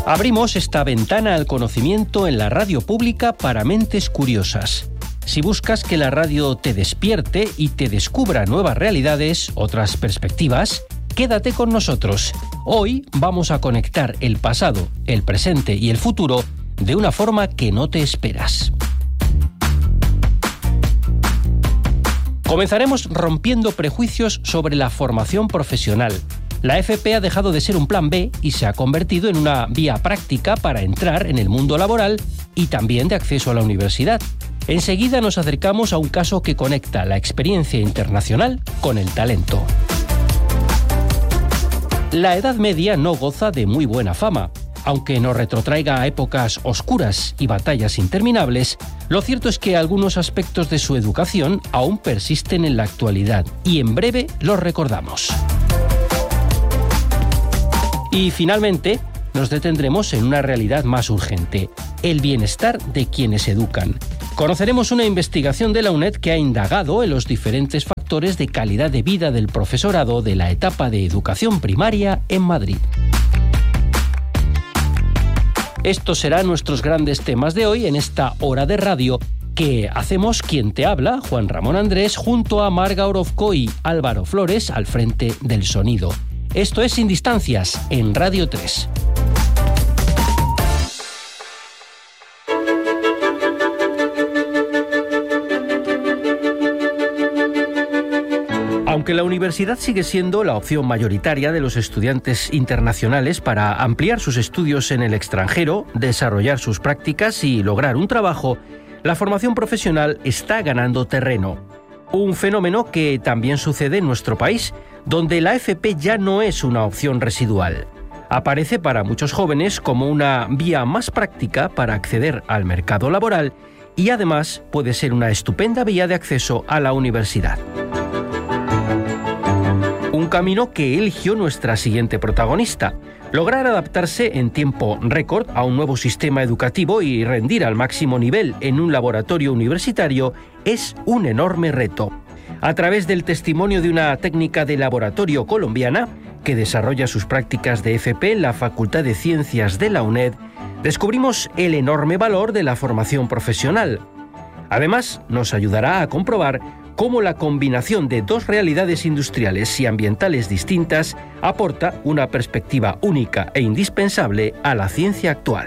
Abrimos esta ventana al conocimiento en la radio pública para mentes curiosas. Si buscas que la radio te despierte y te descubra nuevas realidades, otras perspectivas, quédate con nosotros. Hoy vamos a conectar el pasado, el presente y el futuro de una forma que no te esperas. Comenzaremos rompiendo prejuicios sobre la formación profesional. La FP ha dejado de ser un plan B y se ha convertido en una vía práctica para entrar en el mundo laboral y también de acceso a la universidad. Enseguida nos acercamos a un caso que conecta la experiencia internacional con el talento. La Edad Media no goza de muy buena fama. Aunque nos retrotraiga a épocas oscuras y batallas interminables, lo cierto es que algunos aspectos de su educación aún persisten en la actualidad y en breve los recordamos. Y finalmente, nos detendremos en una realidad más urgente: el bienestar de quienes educan. Conoceremos una investigación de la UNED que ha indagado en los diferentes factores de calidad de vida del profesorado de la etapa de educación primaria en Madrid. Estos serán nuestros grandes temas de hoy en esta hora de radio que hacemos quien te habla, Juan Ramón Andrés, junto a Marga Orozco y Álvaro Flores al frente del sonido. Esto es Sin Distancias, en Radio 3. Aunque la universidad sigue siendo la opción mayoritaria de los estudiantes internacionales para ampliar sus estudios en el extranjero, desarrollar sus prácticas y lograr un trabajo, la formación profesional está ganando terreno. Un fenómeno que también sucede en nuestro país, donde la FP ya no es una opción residual. Aparece para muchos jóvenes como una vía más práctica para acceder al mercado laboral y además puede ser una estupenda vía de acceso a la universidad. Un camino que eligió nuestra siguiente protagonista: lograr adaptarse en tiempo récord a un nuevo sistema educativo y rendir al máximo nivel en un laboratorio universitario es un enorme reto. A través del testimonio de una técnica de laboratorio colombiana que desarrolla sus prácticas de FP en la Facultad de Ciencias de la UNED, descubrimos el enorme valor de la formación profesional. Además, nos ayudará a comprobar cómo la combinación de dos realidades industriales y ambientales distintas aporta una perspectiva única e indispensable a la ciencia actual.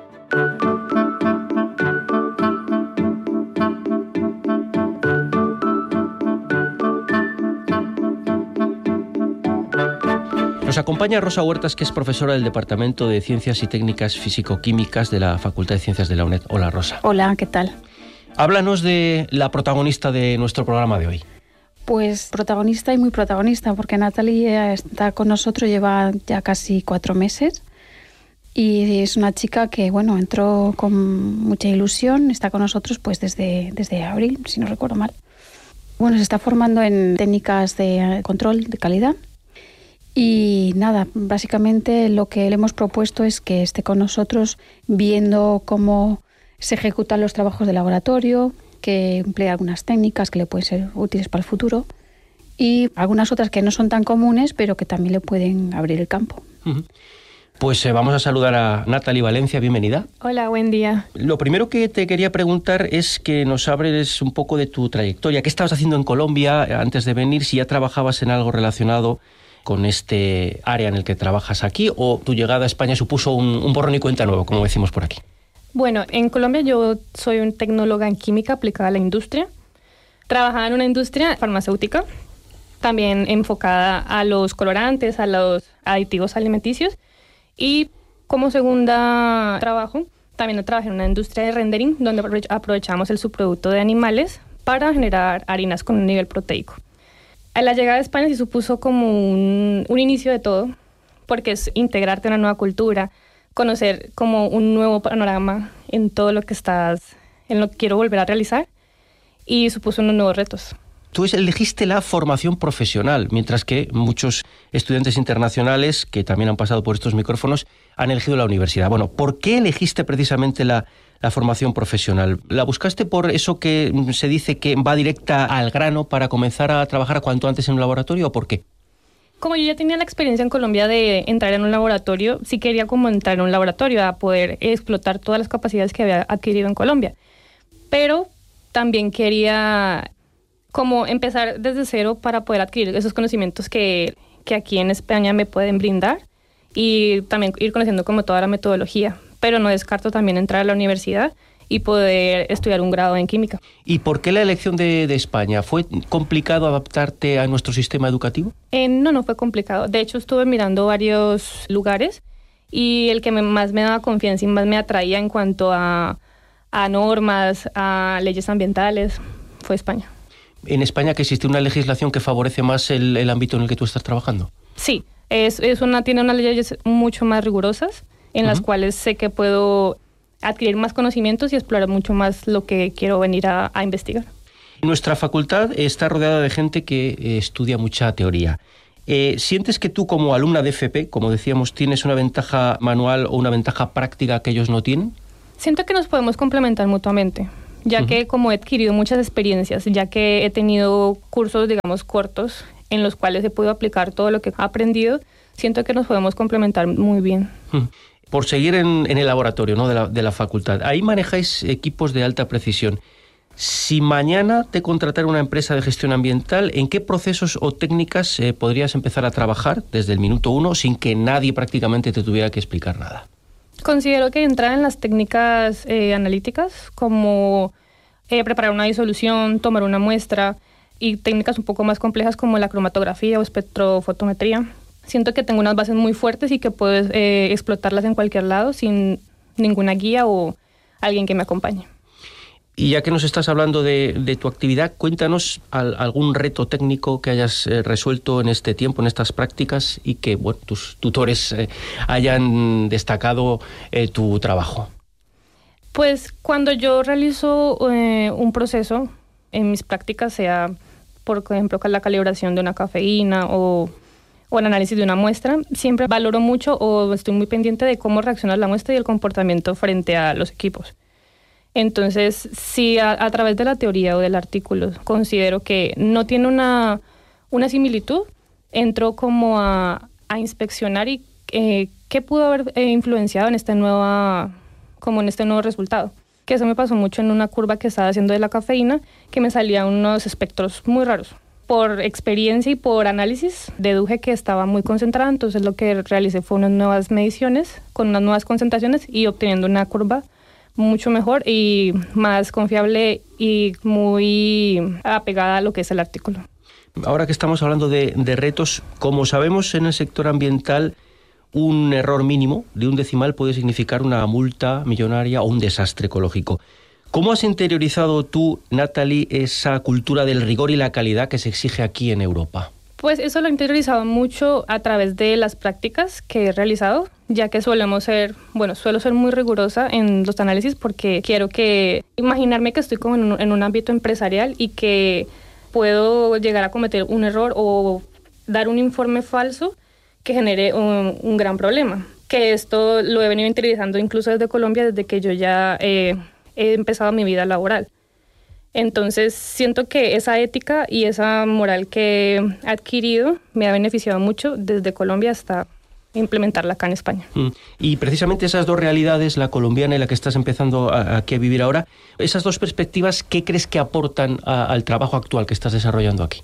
Nos acompaña Rosa Huertas, que es profesora del Departamento de Ciencias y Técnicas Físico-Químicas de la Facultad de Ciencias de la UNED. Hola, Rosa. Hola, ¿qué tal? Háblanos de la protagonista de nuestro programa de hoy. Pues protagonista y muy protagonista, porque Natalie está con nosotros, lleva ya casi 4 meses y es una chica que, bueno, entró con mucha ilusión, está con nosotros pues desde abril, si no recuerdo mal. Bueno, se está formando en técnicas de control de calidad y nada, básicamente lo que le hemos propuesto es que esté con nosotros viendo cómo se ejecutan los trabajos de laboratorio, que emplea algunas técnicas que le pueden ser útiles para el futuro y algunas otras que no son tan comunes, pero que también le pueden abrir el campo. Pues vamos a saludar a Natalie Valencia, bienvenida. Hola, buen día. Lo primero que te quería preguntar es que nos hables un poco de tu trayectoria. ¿Qué estabas haciendo en Colombia antes de venir? Si ya trabajabas en algo relacionado con este área en el que trabajas aquí, o tu llegada a España supuso un borrón y cuenta nuevo, como decimos por aquí. Bueno, en Colombia yo soy una tecnóloga en química aplicada a la industria. Trabajaba en una industria farmacéutica, también enfocada a los colorantes, a los aditivos alimenticios. Y como segunda trabajo, también trabajé en una industria de rendering, donde aprovechamos el subproducto de animales para generar harinas con un nivel proteico. A la llegada de España sí supuso como un inicio de todo, porque es integrarte a una nueva cultura, conocer como un nuevo panorama en todo lo que en lo que quiero volver a realizar, y supuso unos nuevos retos. Tú elegiste la formación profesional, mientras que muchos estudiantes internacionales que también han pasado por estos micrófonos han elegido la universidad. Bueno, ¿por qué elegiste precisamente la formación profesional? ¿La buscaste por eso que se dice que va directa al grano para comenzar a trabajar cuanto antes en un laboratorio o por qué? Como yo ya tenía la experiencia en Colombia de entrar en un laboratorio, sí quería como entrar en un laboratorio a poder explotar todas las capacidades que había adquirido en Colombia. Pero también quería como empezar desde cero para poder adquirir esos conocimientos que aquí en España me pueden brindar y también ir conociendo como toda la metodología. Pero no descarto también entrar a la universidad y poder estudiar un grado en química. ¿Y por qué la elección de España? ¿Fue complicado adaptarte a nuestro sistema educativo? No fue complicado. De hecho, estuve mirando varios lugares y el que más me daba confianza y más me atraía en cuanto a normas, a leyes ambientales, fue España. ¿En España que existe una legislación que favorece más el ámbito en el que tú estás trabajando? Sí, tiene unas leyes mucho más rigurosas en las cuales sé que puedo adquirir más conocimientos y explorar mucho más lo que quiero venir a investigar. Nuestra facultad está rodeada de gente que estudia mucha teoría. ¿Sientes que tú como alumna de FP, como decíamos, tienes una ventaja manual o una ventaja práctica que ellos no tienen? Siento que nos podemos complementar mutuamente, ya que como he adquirido muchas experiencias, ya que he tenido cursos, digamos, cortos, en los cuales he podido aplicar todo lo que he aprendido, siento que nos podemos complementar muy bien. Por seguir en el laboratorio, ¿no?, de la facultad, ahí manejáis equipos de alta precisión. Si mañana te contratara una empresa de gestión ambiental, ¿en qué procesos o técnicas podrías empezar a trabajar desde el minuto 1 sin que nadie prácticamente te tuviera que explicar nada? Considero que entrar en las técnicas analíticas, como preparar una disolución, tomar una muestra, y técnicas un poco más complejas como la cromatografía o espectrofotometría. Siento que tengo unas bases muy fuertes y que puedo explotarlas en cualquier lado sin ninguna guía o alguien que me acompañe. Y ya que nos estás hablando de tu actividad, cuéntanos algún reto técnico que hayas resuelto en este tiempo, en estas prácticas, y que tus tutores hayan destacado tu trabajo. Pues cuando yo realizo un proceso en mis prácticas, sea por ejemplo la calibración de una cafeína o el análisis de una muestra, siempre valoro mucho o estoy muy pendiente de cómo reacciona la muestra y el comportamiento frente a los equipos. Entonces, si a través de la teoría o del artículo considero que no tiene una similitud, entro como a inspeccionar y qué pudo haber influenciado en este nuevo resultado. Que eso me pasó mucho en una curva que estaba haciendo de la cafeína, que me salían unos espectros muy raros. Por experiencia y por análisis, deduje que estaba muy concentrada, entonces lo que realicé fue unas nuevas mediciones con unas nuevas concentraciones y obteniendo una curva mucho mejor y más confiable y muy apegada a lo que es el artículo. Ahora que estamos hablando de retos, como sabemos en el sector ambiental, un error mínimo de un decimal puede significar una multa millonaria o un desastre ecológico. ¿Cómo has interiorizado tú, Natalie, esa cultura del rigor y la calidad que se exige aquí en Europa? Pues eso lo he interiorizado mucho a través de las prácticas que he realizado, ya que suelo ser muy rigurosa en los análisis porque quiero imaginarme que estoy como en un ámbito empresarial y que puedo llegar a cometer un error o dar un informe falso que genere un gran problema. Que esto lo he venido interiorizando incluso desde Colombia, desde que yo ya he empezado mi vida laboral. Entonces siento que esa ética y esa moral que he adquirido me ha beneficiado mucho desde Colombia hasta implementarla acá en España. Y precisamente esas dos realidades, la colombiana y la que estás empezando aquí a vivir ahora, esas dos perspectivas, ¿qué crees que aportan al trabajo actual que estás desarrollando aquí?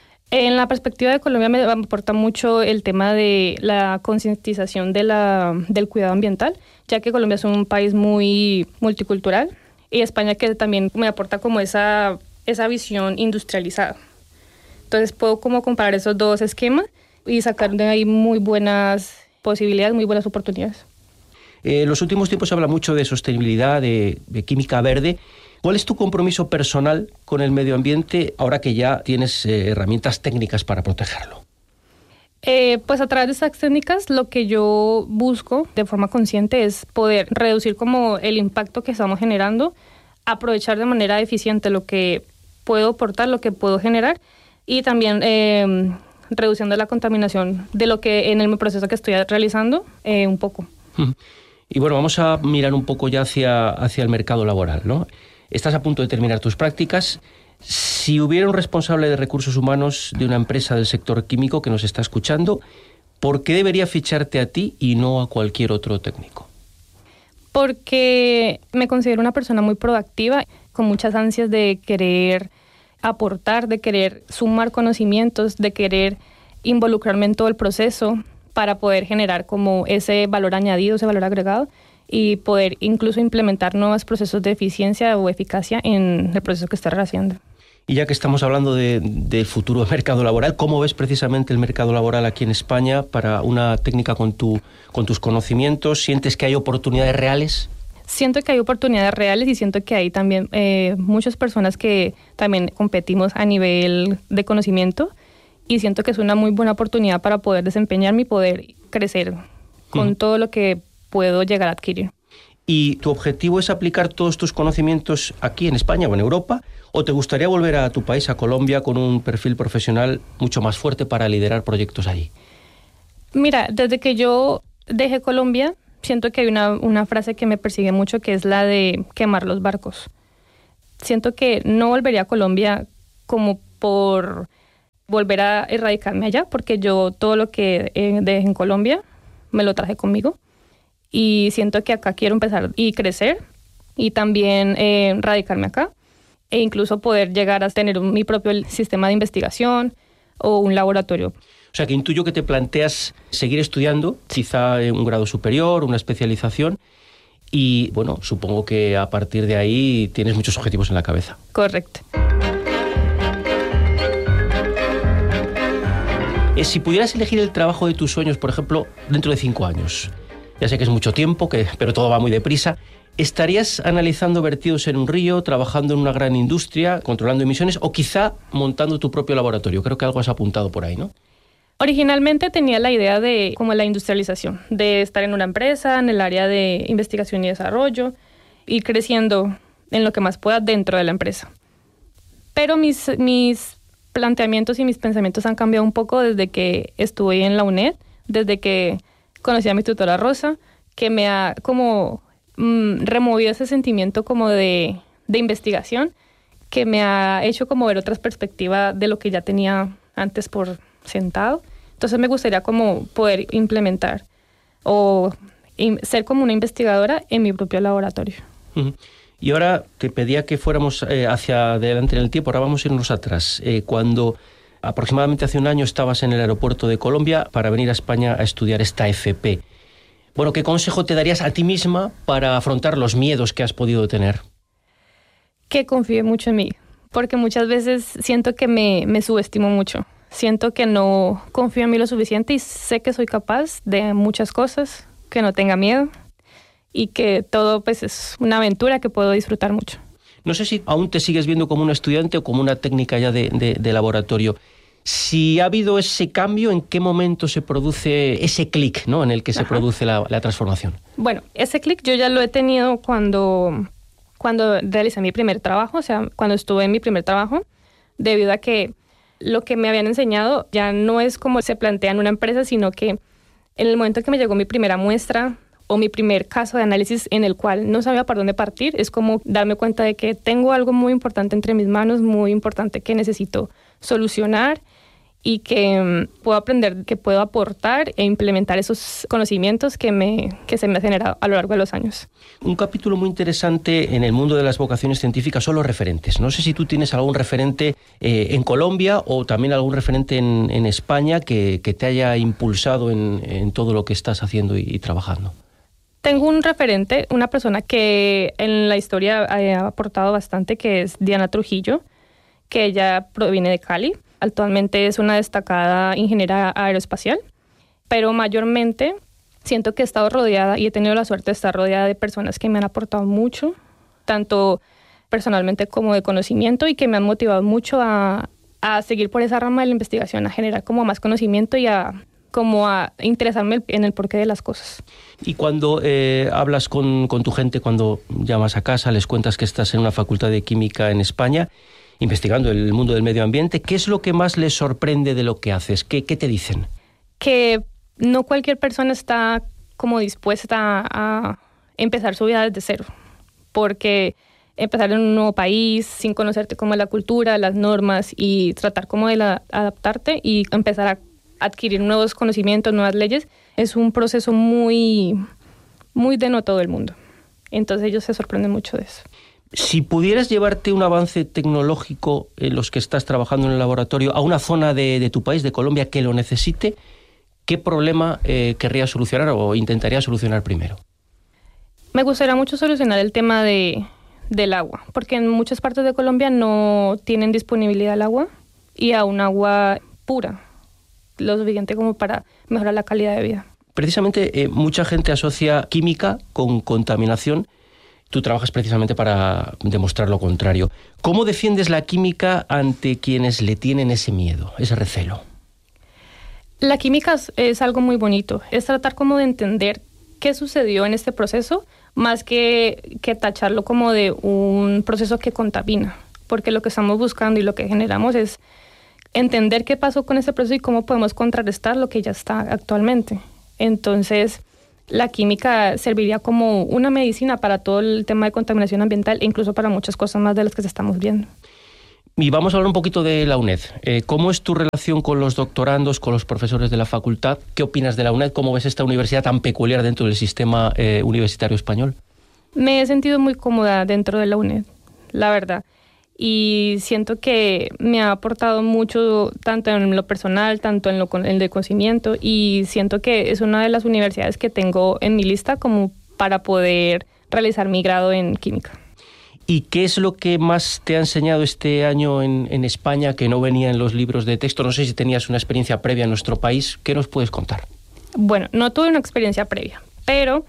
En la perspectiva de Colombia me aporta mucho el tema de la concientización del cuidado ambiental, ya que Colombia es un país muy multicultural y España que también me aporta como esa visión industrializada. Entonces puedo como comparar esos dos esquemas y sacar de ahí muy buenas posibilidades, muy buenas oportunidades. En los últimos tiempos se habla mucho de sostenibilidad, de química verde. ¿Cuál es tu compromiso personal con el medio ambiente ahora que ya tienes herramientas técnicas para protegerlo? Pues a través de estas técnicas lo que yo busco de forma consciente es poder reducir como el impacto que estamos generando, aprovechar de manera eficiente lo que puedo aportar, lo que puedo generar y también reduciendo la contaminación de lo que en el proceso que estoy realizando un poco. Y bueno, vamos a mirar un poco ya hacia el mercado laboral, ¿no? Estás a punto de terminar tus prácticas. Si hubiera un responsable de recursos humanos de una empresa del sector químico que nos está escuchando, ¿por qué debería ficharte a ti y no a cualquier otro técnico? Porque me considero una persona muy proactiva, con muchas ansias de querer aportar, de querer sumar conocimientos, de querer involucrarme en todo el proceso para poder generar como ese valor añadido, ese valor agregado y poder incluso implementar nuevos procesos de eficiencia o eficacia en el proceso que esté haciendo. Y ya que estamos hablando del futuro mercado laboral, ¿cómo ves precisamente el mercado laboral aquí en España para una técnica con tus conocimientos? ¿Sientes que hay oportunidades reales? Siento que hay oportunidades reales y siento que hay también muchas personas que también competimos a nivel de conocimiento y siento que es una muy buena oportunidad para poder desempeñarme y poder crecer con todo lo que puedo llegar a adquirir. ¿Y tu objetivo es aplicar todos tus conocimientos aquí en España o en Europa? ¿O te gustaría volver a tu país, a Colombia, con un perfil profesional mucho más fuerte para liderar proyectos allí? Mira, desde que yo dejé Colombia, siento que hay una frase que me persigue mucho, que es la de quemar los barcos. Siento que no volvería a Colombia como por volver a erradicarme allá, porque yo todo lo que dejé en Colombia me lo traje conmigo. Y siento que acá quiero empezar y crecer y también radicarme acá e incluso poder llegar a tener mi propio sistema de investigación o un laboratorio. O sea, que intuyo que te planteas seguir estudiando, quizá en un grado superior, una especialización, y bueno, supongo que a partir de ahí tienes muchos objetivos en la cabeza. Correcto. Si pudieras elegir el trabajo de tus sueños, por ejemplo, dentro de 5 años, ya sé que es mucho tiempo, pero todo va muy deprisa, ¿estarías analizando vertidos en un río, trabajando en una gran industria, controlando emisiones o quizá montando tu propio laboratorio? Creo que algo has apuntado por ahí, ¿no? Originalmente tenía la idea de como la industrialización, de estar en una empresa, en el área de investigación y desarrollo, y creciendo en lo que más pueda dentro de la empresa. Pero mis planteamientos y mis pensamientos han cambiado un poco desde que estuve en la UNED, desde que conocí a mi tutora Rosa, que me ha como removido ese sentimiento como de investigación, que me ha hecho como ver otras perspectivas de lo que ya tenía antes por sentado. Entonces me gustaría como poder implementar o ser como una investigadora en mi propio laboratorio. Uh-huh. Y ahora te pedía que fuéramos hacia adelante en el tiempo, ahora vamos a irnos atrás. Cuando aproximadamente hace un año estabas en el aeropuerto de Colombia para venir a España a estudiar esta FP. Bueno, ¿qué consejo te darías a ti misma para afrontar los miedos que has podido tener? Que confíe mucho en mí, porque muchas veces siento que me subestimo mucho. Siento que no confío en mí lo suficiente y sé que soy capaz de muchas cosas, que no tenga miedo y que todo pues es una aventura que puedo disfrutar mucho. No sé si aún te sigues viendo como una estudiante o como una técnica ya de laboratorio. Si ha habido ese cambio, ¿en qué momento se produce ese clic, ¿no?, en el que se produce la transformación? Bueno, ese clic yo ya lo he tenido cuando realicé mi primer trabajo, o sea, cuando estuve en mi primer trabajo, debido a que lo que me habían enseñado ya no es como se plantea en una empresa, sino que en el momento que me llegó mi primera muestra o mi primer caso de análisis en el cual no sabía por dónde partir, es como darme cuenta de que tengo algo muy importante entre mis manos, muy importante que necesito solucionar y que puedo aprender, que puedo aportar e implementar esos conocimientos que se me han generado a lo largo de los años. Un capítulo muy interesante en el mundo de las vocaciones científicas son los referentes. No sé si tú tienes algún referente en Colombia o también algún referente en España que te haya impulsado en todo lo que estás haciendo y trabajando. Tengo un referente, una persona que en la historia ha aportado bastante, que es Diana Trujillo, que ella proviene de Cali. Actualmente es una destacada ingeniera aeroespacial, pero mayormente siento que he estado rodeada y he tenido la suerte de estar rodeada de personas que me han aportado mucho, tanto personalmente como de conocimiento, y que me han motivado mucho a seguir por esa rama de la investigación, a generar como más conocimiento y a interesarme en el porqué de las cosas. Y cuando hablas con tu gente, cuando llamas a casa, les cuentas que estás en una facultad de química en España, investigando el mundo del medio ambiente, ¿qué es lo que más les sorprende de lo que haces? ¿Qué te dicen? Que no cualquier persona está como dispuesta a empezar su vida desde cero, porque empezar en un nuevo país sin conocerte como la cultura, las normas y tratar como de adaptarte y empezar a adquirir nuevos conocimientos, nuevas leyes, es un proceso muy, muy de no todo el mundo. Entonces ellos se sorprenden mucho de eso. Si pudieras llevarte un avance tecnológico en los que estás trabajando en el laboratorio a una zona de tu país, de Colombia, que lo necesite, ¿qué problema querrías solucionar o intentarías solucionar primero? Me gustaría mucho solucionar el tema del agua, porque en muchas partes de Colombia no tienen disponibilidad al agua y a un agua pura, lo suficiente como para mejorar la calidad de vida. Precisamente mucha gente asocia química con contaminación. Tú trabajas precisamente para demostrar lo contrario. ¿Cómo defiendes la química ante quienes le tienen ese miedo, ese recelo? La química es algo muy bonito. Es tratar como de entender qué sucedió en este proceso, más que tacharlo como de un proceso que contamina. Porque lo que estamos buscando y lo que generamos es entender qué pasó con ese proceso y cómo podemos contrarrestar lo que ya está actualmente. Entonces, la química serviría como una medicina para todo el tema de contaminación ambiental e incluso para muchas cosas más de las que estamos viendo. Y vamos a hablar un poquito de la UNED. ¿Cómo es tu relación con los doctorandos, con los profesores de la facultad? ¿Qué opinas de la UNED? ¿Cómo ves esta universidad tan peculiar dentro del sistema universitario español? Me he sentido muy cómoda dentro de la UNED, la verdad. Y siento que me ha aportado mucho, tanto en lo personal, tanto en el de conocimiento, y siento que es una de las universidades que tengo en mi lista como para poder realizar mi grado en química. ¿Y qué es lo que más te ha enseñado este año en España que no venía en los libros de texto? No sé si tenías una experiencia previa en nuestro país. ¿Qué nos puedes contar? Bueno, no tuve una experiencia previa, pero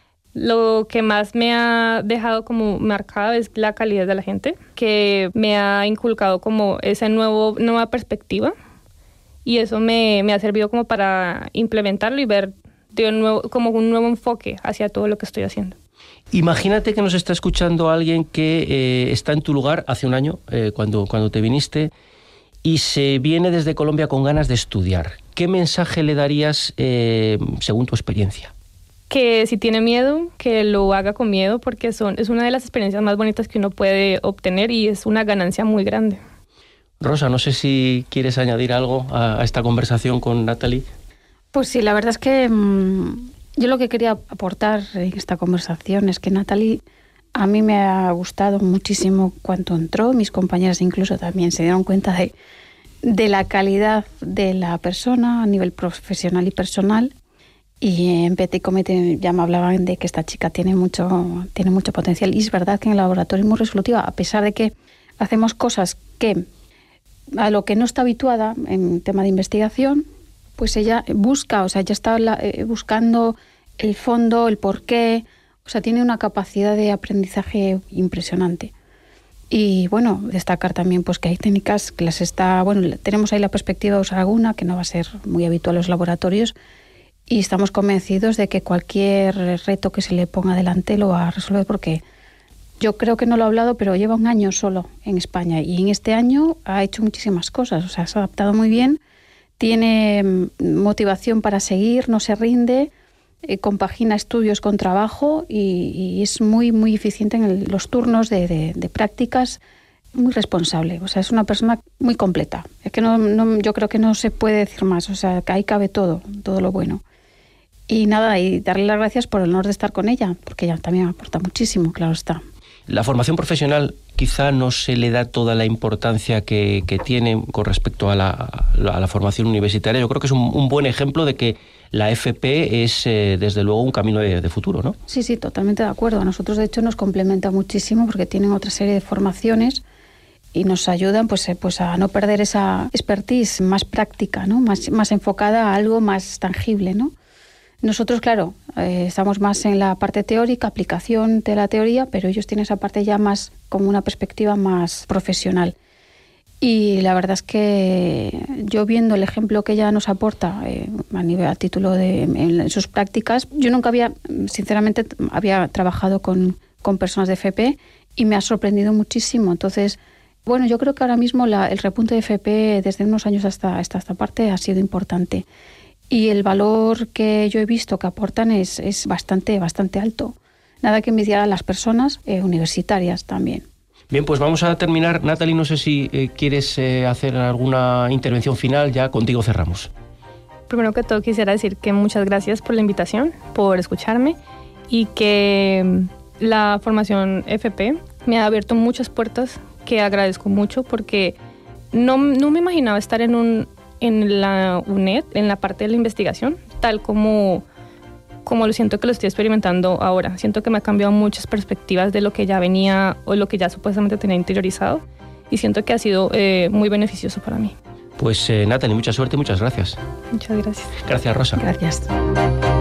lo que más me ha dejado como marcada es la calidad de la gente, que me ha inculcado como esa nueva perspectiva, y eso me ha servido como para implementarlo y ver como un nuevo enfoque hacia todo lo que estoy haciendo. Imagínate que nos está escuchando alguien que está en tu lugar hace un año, cuando te viniste, y se viene desde Colombia con ganas de estudiar. ¿Qué mensaje le darías según tu experiencia? Que si tiene miedo, que lo haga con miedo, porque es una de las experiencias más bonitas que uno puede obtener y es una ganancia muy grande. Rosa, no sé si quieres añadir algo a esta conversación con Natalie. Pues sí, la verdad es que yo lo que quería aportar en esta conversación es que Natalie, a mí me ha gustado muchísimo cuando entró, mis compañeras incluso también se dieron cuenta de la calidad de la persona a nivel profesional y personal. Y en Petit Comité ya me hablaban de que esta chica tiene mucho potencial. Y es verdad que en el laboratorio es muy resolutiva, a pesar de que hacemos cosas que a lo que no está habituada en tema de investigación, pues ella busca, o sea, ya está buscando el fondo, el porqué, o sea, tiene una capacidad de aprendizaje impresionante. Y bueno, destacar también pues que hay técnicas que tenemos ahí la perspectiva de usar alguna, que no va a ser muy habitual en los laboratorios, y estamos convencidos de que cualquier reto que se le ponga delante lo va a resolver, porque yo creo que no lo he hablado, pero lleva un año solo en España y en este año ha hecho muchísimas cosas, o sea, se ha adaptado muy bien, tiene motivación para seguir, no se rinde, compagina estudios con trabajo y es muy, muy eficiente en los turnos de prácticas, muy responsable, o sea, es una persona muy completa. Es que yo creo que no se puede decir más, o sea, que ahí cabe todo lo bueno. Y nada, y darle las gracias por el honor de estar con ella, porque ella también aporta muchísimo, claro está. La formación profesional quizá no se le da toda la importancia que tiene con respecto a la formación universitaria. Yo creo que es un buen ejemplo de que la FP es, desde luego, un camino de futuro, ¿no? Sí, totalmente de acuerdo. A nosotros, de hecho, nos complementa muchísimo porque tienen otra serie de formaciones y nos ayudan pues a no perder esa expertise más práctica, ¿no? Más enfocada a algo más tangible, ¿no? Nosotros, claro, estamos más en la parte teórica, aplicación de la teoría, pero ellos tienen esa parte ya más como una perspectiva más profesional. Y la verdad es que yo viendo el ejemplo que ella nos aporta a título en sus prácticas, yo nunca sinceramente había trabajado con personas de FP y me ha sorprendido muchísimo. Entonces, bueno, yo creo que ahora mismo el repunte de FP desde unos años hasta esta parte ha sido importante. Y el valor que yo he visto que aportan es bastante alto. nada que envidiar a las personas universitarias también. Bien, pues vamos a terminar. Natalie, no sé si quieres hacer alguna intervención final, ya contigo cerramos. Primero que todo quisiera decir que muchas gracias por la invitación, por escucharme, y que la formación FP me ha abierto muchas puertas que agradezco mucho, porque no me imaginaba estar en la UNED, en la parte de la investigación, tal como lo siento que lo estoy experimentando ahora. Siento que me ha cambiado muchas perspectivas de lo que ya venía o lo que ya supuestamente tenía interiorizado, y siento que ha sido muy beneficioso para mí. Pues Natalie, mucha suerte y muchas gracias. Muchas gracias. Gracias, Rosa. Gracias.